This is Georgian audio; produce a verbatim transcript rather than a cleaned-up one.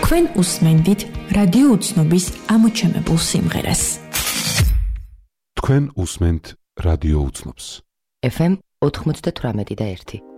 თქვენ უსმენდით რადიო უცნობის ამოჩემებულ სიმღერას. თქვენ უსმენთ რადიო უცნობს. ეფ ემ ოთხმოცდათვრამეტი და ერთი.